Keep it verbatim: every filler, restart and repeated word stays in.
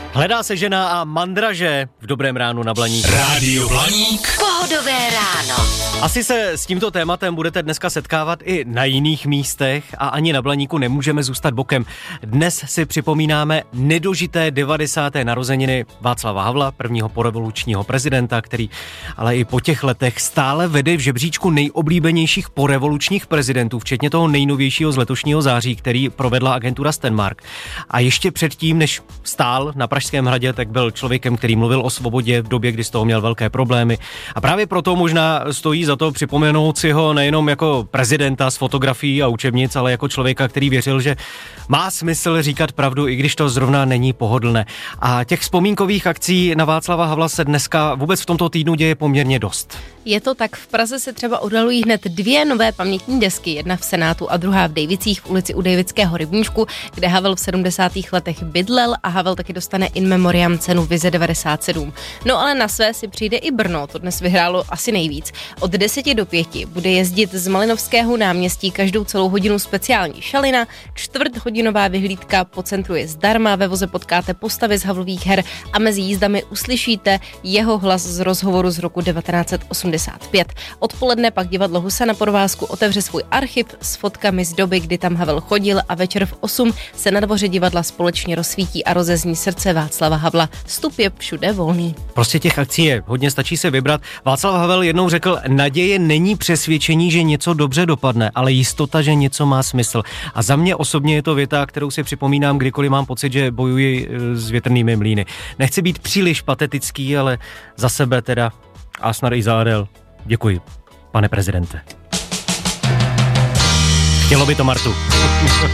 Hledá se žena a mandraže v Dobrém ránu na Blaník. Rádio Blaník. Pohodové ráno. Asi se s tímto tématem budete dneska setkávat i na jiných místech a ani na Blaníku nemůžeme zůstat bokem. Dnes si připomínáme nedožité devadesáté narozeniny Václava Havla, prvního porevolučního prezidenta, který ale i po těch letech stále vede v žebříčku nejoblíbenějších porevolučních prezidentů, včetně toho nejnovějšího z letošního září, který provedla agentura Stenmark. A ještě předtím, než stál na Pražském hradě, tak byl člověkem, který mluvil o svobodě v době, kdy z toho měl velké problémy. A právě proto možná stojí za to připomenout si ho nejenom jako prezidenta z fotografií a učebnic, ale jako člověka, který věřil, že má smysl říkat pravdu, i když to zrovna není pohodlné. A těch vzpomínkových akcí na Václava Havla se dneska vůbec v tomto týdnu děje poměrně dost. Je to tak, v Praze se třeba odhalují hned dvě nové pamětní desky, jedna v Senátu a druhá v Dejvicích v ulici u Dejvického rybníčku, kde Havel v sedmdesátých letech bydlel a Havel taky dostane in memoriam cenu Vize devadesát sedm. No ale na své si přijde i Brno, to dnes vyhrálo asi nejvíc. Od deseti do pěti bude jezdit z Malinovského náměstí každou celou hodinu speciální šalina, čtvrthodinová vyhlídka po centru je zdarma, ve voze potkáte postavy z Havlových her a mezi jízdami uslyšíte jeho hlas z rozhovoru z roku devatenáct set osmdesát pět. Odpoledne pak divadlo Husa na Podvázku otevře svůj archiv s fotkami z doby, kdy tam Havel chodil a večer v osm se na dvoře divadla společně rozsvítí a rozezní Srdce Václava Havla. Vstup je všude volný. Prostě těch akcí je hodně, stačí se vybrat. Václav Havel jednou řekl, naděje není přesvědčení, že něco dobře dopadne, ale jistota, že něco má smysl. A za mě osobně je to věta, kterou si připomínám, kdykoliv mám pocit, že bojuji s větrnými mlýny. Nechci být příliš patetický, ale za sebe teda a snad i za Adel. Děkuji, pane prezidente. Chtělo by to, Martu.